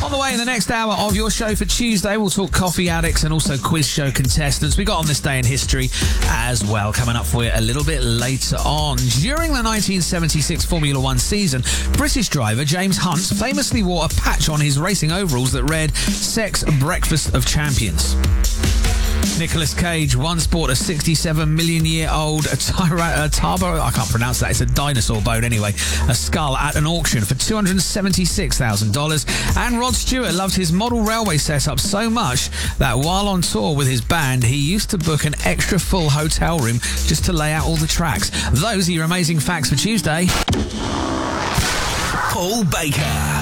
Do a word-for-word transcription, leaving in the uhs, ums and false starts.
On the way in the next hour of your show for Tuesday, we'll talk coffee addicts and also quiz show contestants. We got on this day in history as well, coming up for you a little bit later on. During the nineteen seventy-six Formula One season, British driver James Hunt famously wore a patch on his racing overalls that read, "Sex Breakfast of Champions." Nicolas Cage once bought a sixty-seven million year old tyra, uh, Tarbo, I can't pronounce that, it's a dinosaur bone anyway, a skull at an auction for two hundred seventy-six thousand dollars. And Rod Stewart loved his model railway setup so much that while on tour with his band, he used to book an extra full hotel room just to lay out all the tracks. Those are your amazing facts for Tuesday. Paul Baker.